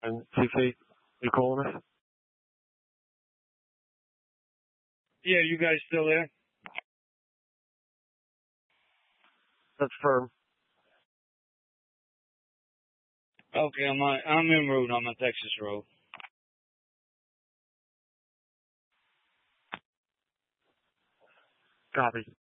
And CC, you calling us? Yeah, you guys still there? That's firm. Okay, I'm en route. I'm on Texas Road. Copy.